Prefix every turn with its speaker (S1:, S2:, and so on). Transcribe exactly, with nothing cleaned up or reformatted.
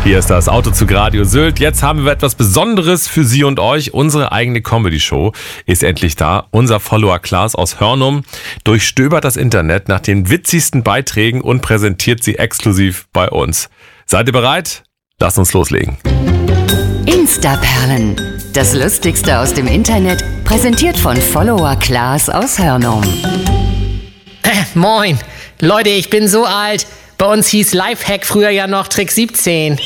S1: Hier ist das Autozug Radio Sylt. Jetzt haben wir etwas Besonderes für Sie und euch. Unsere eigene Comedy-Show ist endlich da. Unser Follower Klaas aus Hörnum durchstöbert das Internet nach den witzigsten Beiträgen und präsentiert sie exklusiv bei uns. Seid ihr bereit? Lasst uns loslegen.
S2: Instaperlen. Das Lustigste aus dem Internet, präsentiert von Follower Klaas aus Hörnum.
S3: Äh, moin. Leute, ich bin so alt. Bei uns hieß Lifehack früher ja noch Trick siebzehn.